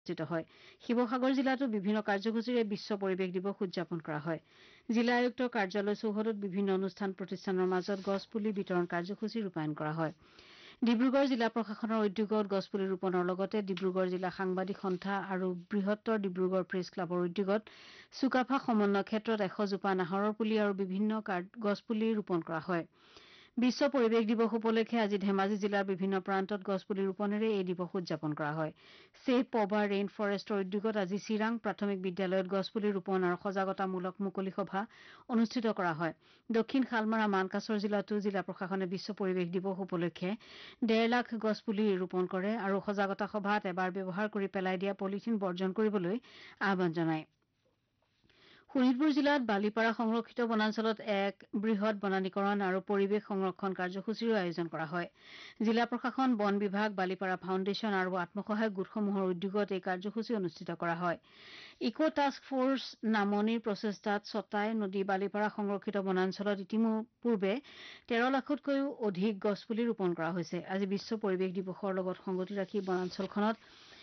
অনুষ্ঠিত হয়। শিৱসাগৰ জিলাতো বিভিন্ন কাৰ্যসূচীৰে বিশ্ব পৰিৱেশ দিৱস উদযাপন কৰা হয়। জিলা আয়ুক্তৰ কাৰ্যালয় চৌহদত বিভিন্ন অনুষ্ঠান প্ৰতিষ্ঠানৰ মাজত গছপুলি বিতৰণ কাৰ্যসূচী ৰূপায়ণ কৰা হয়। ডিব্ৰুগড় জিলা প্ৰশাসনৰ উদ্যোগত গছপুলি ৰোপণৰ লগতে ডিব্ৰুগড় জিলা সাংবাদিক সন্থা আৰু বৃহত্তৰ ডিব্ৰুগড় প্ৰেছ ক্লাবৰ উদ্যোগত চুকাফা সমন্বয় ক্ষেত্ৰত 100 জোপা নাহৰৰ পুলি আৰু বিভিন্ন গছপুলি ৰোপণ কৰা হয়। বিশ্ব পৰিৱেশ দিৱস উপলক্ষে আজি ধেমাজি জিলাৰ বিভিন্ন প্ৰান্তত গছপুলি ৰোপণেৰে এই দিৱস উদযাপন কৰা হয়। ছেভ পভাৰ ৰেইন ফৰেষ্টৰ উদ্যোগত আজি চিৰাং প্ৰাথমিক বিদ্যালয়ত গছপুলি ৰোপণ আৰু সজাগতামূলক মুকলি সভা অনুষ্ঠিত কৰা হয়। দক্ষিণ শালমাৰা মানকাছৰ জিলাতো জিলা প্ৰশাসনে বিশ্ব পৰিৱেশ দিৱস উপলক্ষে 1.5 লাখ গছপুলি ৰোপণ কৰে আৰু সজাগতা সভাত এবাৰ ব্যৱহাৰ কৰি পেলাই দিয়া পলিথিন বৰ্জন কৰিবলৈ আহ্বান জনায়। শোণিতপুৰ জিলাত বালিপাৰা সংৰক্ষিত বনাঞ্চলত এক বৃহৎ বনানীকৰণ আৰু পৰিৱেশ সংৰক্ষণ কাৰ্যসূচীৰো আয়োজন কৰা হয়। জিলা প্ৰশাসন, বন বিভাগ, বালিপাৰা ফাউণ্ডেশ্যন আৰু আত্মসহায়ক গোটসমূহৰ উদ্যোগত এই কাৰ্যসূচী অনুষ্ঠিত কৰা হয়। ইকো টাস্ক ফৰ্চ নামনিৰ প্ৰচেষ্টাত ছটাই নদী বালিপাৰা সংৰক্ষিত বনাঞ্চলত ইতিপূৰ্বে 13 লাখতকৈও অধিক গছপুলি ৰোপণ কৰা হৈছে। আজি বিশ্ব পৰিৱেশ দিৱসৰ লগত সংগতি ৰাখি বনাঞ্চলখনত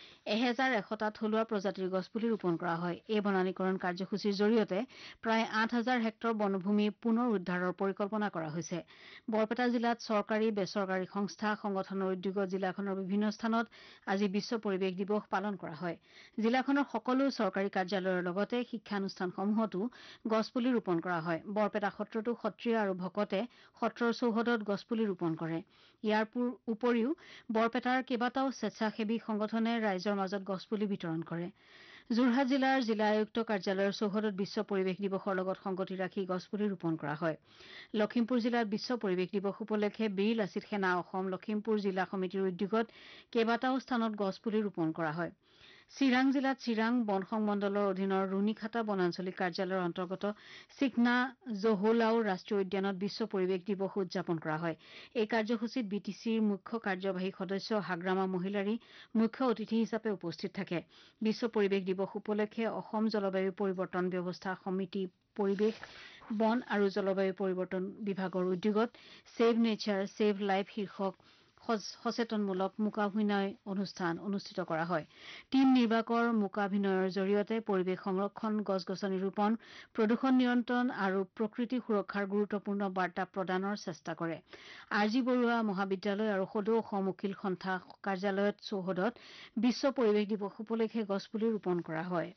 1100টা থলুৱা প্ৰজাতিৰ গছপুলি ৰোপণ কৰা হয়। এই বনানীকৰণ কাৰ্যসূচীৰ জৰিয়তে প্ৰায় 8000 হেক্টৰ বনভূমি পুনৰ উদ্ধাৰৰ পৰিকল্পনা কৰা হৈছে। বৰপেটা জিলাত চৰকাৰী বেচৰকাৰী সংস্থা সংগঠনৰ উদ্যোগত জিলাখনৰ বিভিন্ন স্থানত আজি বিশ্ব পৰিৱেশ দিৱস পালন কৰা হয়। জিলাখনৰ সকলো চৰকাৰী কাৰ্যালয়ৰ লগতে শিক্ষানুষ্ঠানসমূহতো গছপুলি ৰোপণ কৰা হয়। বৰপেটা সত্ৰতো সত্ৰীয়া আৰু ভকতে সত্ৰৰ চৌহদত গছপুলি ৰোপণ কৰে। ইয়াৰ উপৰিও বৰপেটাৰ কেইবাটাও স্বেচ্ছাসেৱী সংগঠনে ৰাইজৰ মাজত গছপুলি বিতৰণ কৰে। যোৰহাট জিলাৰ জিলা আয়ুক্ত কাৰ্যালয়ৰ চৌহদত বিশ্ব পৰিৱেশ দিৱসৰ লগত সংগতি ৰাখি গছপুলি ৰোপণ কৰা হয়। লখিমপুৰ জিলাত বিশ্ব পৰিৱেশ দিৱস উপলক্ষে বীৰ লাচিত সেনা অসম লখিমপুৰ জিলা সমিতিৰ উদ্যোগত কেইবাটাও স্থানত গছপুলি ৰোপণ কৰা হয়। চিৰাং জিলাত চিৰাং বন সংমণ্ডলৰ অধীনৰ ৰুণীখাটা বনাঞ্চলিক কাৰ্যালয়ৰ অন্তৰ্গত চিকনা জহৌলাও ৰাষ্ট্ৰীয় উদ্যানত বিশ্ব পৰিৱেশ দিৱস উদযাপন কৰা হয়। এই কাৰ্যসূচীত বিটিচিৰ মুখ্য কাৰ্যবাহী সদস্য হাগ্ৰামা মহিলাৰী মুখ্য অতিথি হিচাপে উপস্থিত থাকে। বিশ্ব পৰিৱেশ দিৱস উপলক্ষে অসম জলবায়ু পৰিৱৰ্তন ব্যৱস্থা সমিতি, পৰিৱেশ, বন আৰু জলবায়ু পৰিৱৰ্তন বিভাগৰ উদ্যোগত ছেভ নেচাৰ ছেভ লাইফ শীৰ্ষক সচেতনমূলক মূকাভিনয় অনুষ্ঠান অনুষ্ঠিত কৰা হয়। টিম নিৰ্বাকৰ মূকাভিনয়ৰ জৰিয়তে পৰিৱেশ সংৰক্ষণ, গছ-গছনি ৰোপণ, প্ৰদূষণ নিয়ন্ত্ৰণ আৰু প্ৰকৃতি সুৰক্ষাৰ গুৰুত্বপূৰ্ণ বাৰ্তা প্ৰদানৰ চেষ্টা কৰে। আৰ.জি. বৰুৱা মহাবিদ্যালয় আৰু সদৌ অসম উকিল সন্থা কাৰ্যালয়ত চৌহদত বিশ্ব পৰিৱেশ দিৱস উপলক্ষে গছপুলি ৰোপণ কৰা হয়।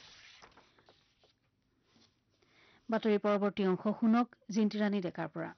বাতৰিৰ পৰৱৰ্তী অংশ শুনক জিন্তিৰাণী ডেকাৰ পৰা।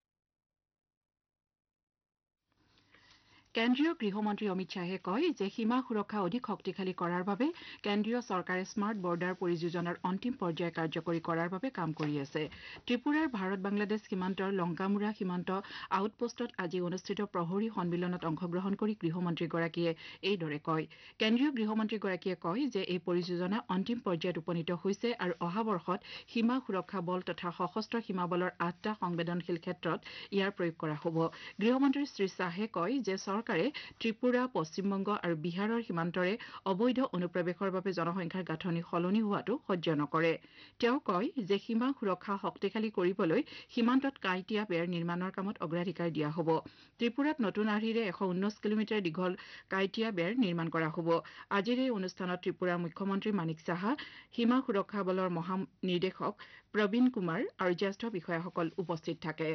কেন্দ্ৰীয় গৃহমন্ত্ৰী অমিত শ্বাহে কয় যে সীমা সুৰক্ষা অধিক শক্তিশালী কৰাৰ বাবে কেন্দ্ৰীয় চৰকাৰে স্মাৰ্ট বৰ্ডাৰ পৰিযোজনাৰ অন্তিম পৰ্যায় কাৰ্যকৰী কৰাৰ বাবে কাম কৰি আছে। ত্ৰিপুৰাৰ ভাৰত বাংলাদেশ সীমান্তৰ লংকামুৰা সীমান্ত আউটপোষ্টত আজি অনুষ্ঠিত প্ৰহৰী সন্মিলনত অংশগ্ৰহণ কৰি গৃহমন্ত্ৰীগৰাকীয়ে এইদৰে কয়। কেন্দ্ৰীয় গৃহমন্ত্ৰীগৰাকীয়ে কয় যে এই পৰিযোজনা অন্তিম পৰ্যায়ত উপনীত হৈছে আৰু অহা বৰ্ষত সীমা সুৰক্ষা বল তথা সশস্ত্ৰ সীমা বলৰ 8টা সংবেদনশীল ক্ষেত্ৰত ইয়াৰ প্ৰয়োগ কৰা হ'ব। গৃহমন্ত্ৰী শ্ৰীশ্বাহে কয় যে চৰকাৰে ত্ৰিপুৰা, পশ্চিমবংগ আৰু বিহাৰৰ সীমান্তৰে অবৈধ অনুপ্ৰৱেশৰ বাবে জনসংখ্যাৰ গাঁথনি সলনি হোৱাটো সহ্য নকৰে। তেওঁ কয় যে সীমা সুৰক্ষা শক্তিশালী কৰিবলৈ সীমান্তত কাঁইটীয়া বেৰ নিৰ্মাণৰ কামত অগ্ৰাধিকাৰ দিয়া হ'ব। ত্ৰিপুৰাত নতুন আৰ্হিৰে 119 কিলোমিটাৰ দীঘল কাঁইটীয়া বেৰ নিৰ্মাণ কৰা হ'ব। আজিৰ এই অনুষ্ঠানত ত্ৰিপুৰাৰ মুখ্যমন্ত্ৰী মানিক সাহা, সীমা সুৰক্ষা বলৰ মহানিৰ্দেশক প্ৰবীণ কুমাৰ আৰু জ্যেষ্ঠ বিষয়াসকল উপস্থিত থাকে।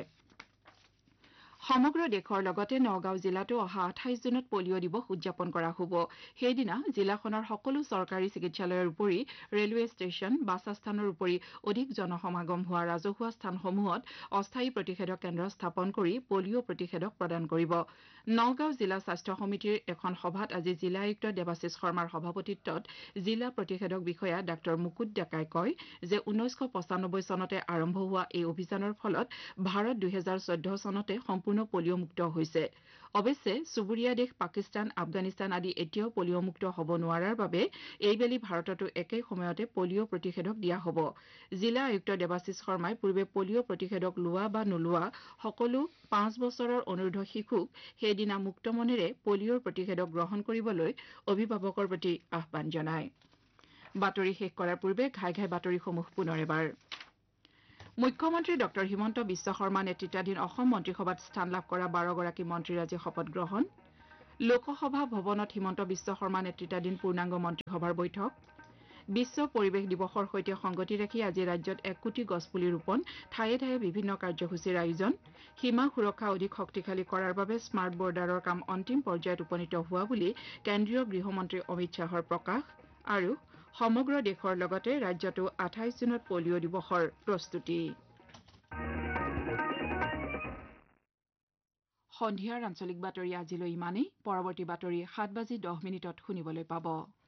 সমগ্ৰ দেশৰ লগতে নগাঁও জিলাতো অহা 28 জুনত পলিঅ' দিৱস উদযাপন কৰা হ'ব। সেইদিনা জিলাখনৰ সকলো চৰকাৰী চিকিৎসালয়ৰ উপৰি ৰেলৱে ষ্টেচন, বাছ আস্থানৰ উপৰি অধিক জনসমাগম হোৱা ৰাজহুৱা স্থানসমূহত অস্থায়ী প্ৰতিষেধক কেন্দ্ৰ স্থাপন কৰি পলিঅ' প্ৰতিষেধক প্ৰদান কৰিব। নগাঁও জিলা স্বাস্থ্য সমিতিৰ এখন সভাত আজি জিলা আয়ুক্ত দেৱাশিষ শৰ্মাৰ সভাপতিত্বত জিলা প্ৰতিষেধক বিষয়া ডাঃ মুকুট ডেকাই কয় যে 1995 চনতে আৰম্ভ হোৱা এই অভিযানৰ ফলত ভাৰত 2014 চনতে সম্পূৰ্ণ পলিঅ'মুক্ত হৈছে। অৱশ্যে চুবুৰীয়া দেশ পাকিস্তান, আফগানিস্তান আদি এতিয়াও পলিঅ'মুক্ত হ'ব নোৱাৰাৰ বাবে এইবেলি ভাৰততো একে সময়তে পলিঅ' প্ৰতিষেধক দিয়া হ'ব। জিলা আয়ুক্ত দেৱাশিষ শৰ্মাই পূৰ্বে পলিঅ' প্ৰতিষেধক লোৱা বা নোলোৱা সকলো 5 বছৰৰ অনুৰ্ধ শিশুক সেইদিনা মুক্ত মনেৰে পলিঅ'ৰ প্ৰতিষেধক গ্ৰহণ কৰিবলৈ অভিভাৱকৰ প্ৰতি আহ্বান জনায়। বাতৰি শেষ কৰাৰ পূৰ্বে ঘাই বাতৰিসমূহ পুনৰ এবাৰ। মুখ্যমন্ত্ৰী ডঃ হিমন্ত বিশ্ব শৰ্মা নেতৃত্বাধীন অসম মন্ত্ৰীসভাত স্থান লাভ কৰা 12গৰাকী মন্ত্ৰীৰ আজি শপত গ্ৰহণ। লোকসভা ভৱনত হিমন্ত বিশ্ব শৰ্মা নেতৃত্বাধীন পূৰ্ণাংগ মন্ত্ৰীসভাৰ বৈঠক বিশ্ব পৰিৱেশ দিৱসৰ সৈতে সংগতি ৰাখি আজি ৰাজ্যত 1 কোটি গছপুলি ৰোপণ ঠায়ে ঠায়ে বিভিন্ন কাৰ্যসূচীৰ আয়োজন সীমা সুৰক্ষা অধিক শক্তিশালী কৰাৰ বাবে স্মাৰ্ট বৰ্ডাৰৰ কাম অন্তিম পৰ্যায়ত উপনীত হোৱা বুলি কেন্দ্ৰীয় গৃহমন্ত্ৰী অমিত শ্বাহৰ প্ৰকাশ আৰু সমগ্ৰ দেশৰ লগতে ৰাজ্যতো 28 জুনত পলিঅ' দিৱসৰ প্ৰস্তুতি সন্ধিয়াৰ আঞ্চলিক বাতৰি আজিলৈ ইমানেই পৰৱৰ্তী বাতৰি 7:10 শুনিবলৈ পাব